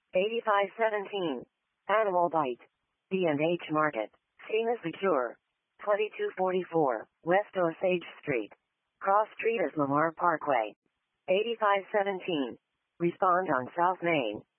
8517. Animal Bite. D&H Market. Seen as secure. 2244, West Osage Street. Cross Street as Lamar Parkway. 8517. Respond on South Main.